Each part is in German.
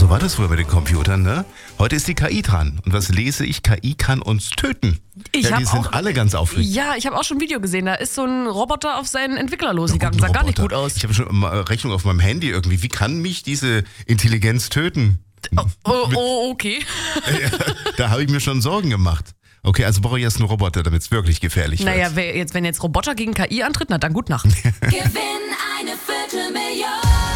So war das früher bei den Computern, ne? Heute ist die KI dran. Und was lese ich? KI kann uns töten. Die sind alle ganz aufregend. Ja, ich habe auch schon ein Video gesehen. Da ist so ein Roboter auf seinen Entwickler losgegangen. Sah gar nicht gut aus. Ich habe schon eine Rechnung auf meinem Handy irgendwie. Wie kann mich diese Intelligenz töten? Okay. Ja, da habe ich mir schon Sorgen gemacht. Okay, also brauche ich erst einen Roboter, damit es wirklich gefährlich wird. Naja, wenn jetzt Roboter gegen KI antritt, na dann gut Nacht. Gewinn eine Viertelmillion.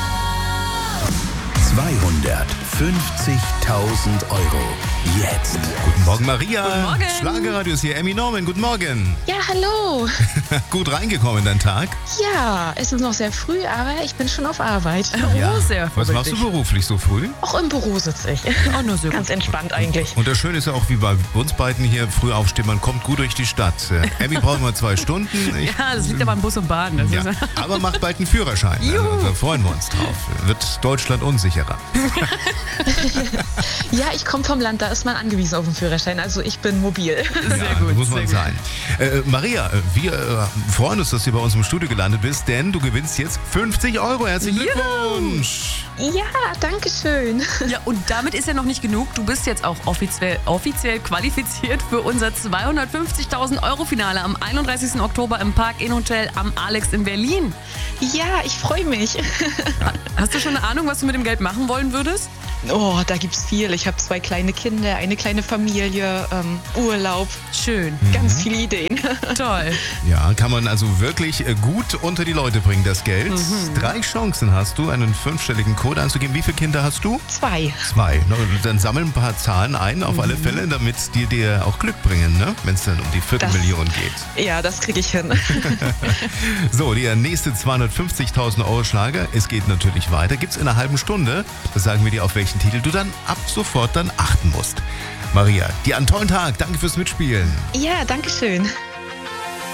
250.000 Euro. Jetzt. Guten Morgen, Maria. Guten Morgen. Schlagerradio ist hier. Emmy Norman, guten Morgen. Ja, hallo. Gut reingekommen in deinen Tag? Ja, es ist noch sehr früh, aber ich bin schon auf Arbeit. Sehr Was machst du beruflich so früh? Auch im Büro sitze ich. Oh, nur so. Ganz entspannt eigentlich. Und das Schöne ist ja auch, wie bei uns beiden hier, früh aufstehen, man kommt gut durch die Stadt. Emmy braucht mal 2 Stunden. Ja, das liegt aber an Bus und Bahn. Das Ja, ist aber macht bald einen Führerschein. Also, da freuen wir uns drauf. Wird Deutschland unsicherer. Ja, ich komme vom Land, da ist man angewiesen auf den Führerschein. Also ich bin mobil. sehr gut. Muss man sehr sein. Maria, wir freuen uns, dass du bei uns im Studio gelandet bist, denn du gewinnst jetzt 50 Euro. Herzlichen Glückwunsch. Ja, danke schön. gut. Ja, und damit ist ja noch nicht genug. Du bist jetzt auch offiziell qualifiziert für unser 250.000 Euro Finale am 31. Oktober im Park Inn Hotel am Alex in Berlin. Ja, ich freue mich. Hast du schon eine Ahnung, was du mit dem Geld machen wollen würdest? Oh, da gibt's viel. Ich habe 2 kleine Kinder, eine kleine Familie, Urlaub, Schön. ganz viele Ideen. Toll. Ja, kann man also wirklich gut unter die Leute bringen, das Geld. 3 Chancen hast du, einen 5-stelligen Code anzugeben. Wie viele Kinder hast du? 2. 2. Dann sammeln ein paar Zahlen ein, auf alle Fälle, damit die dir auch Glück bringen, ne? Wenn es dann um die Viertelmillion geht. Ja, das kriege ich hin. So, der nächste 250.000 Euro Schlager. Es geht natürlich weiter. Gibt's in einer halben Stunde. Das sagen wir dir, auf welchen Titel du dann ab sofort dann achten musst. Maria, dir einen tollen Tag. Danke fürs Mitspielen. Ja, danke schön.